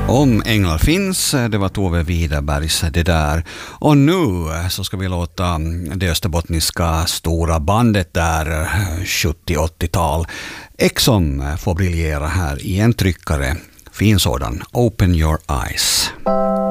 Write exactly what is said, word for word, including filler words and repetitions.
Om änglar finns, det var Tove Widerbergs det där. Och nu så ska vi låta det österbottniska stora bandet där sjuttio-åttiotal Exxon få briljera här i en tryckare. Fin sådan. Open your eyes.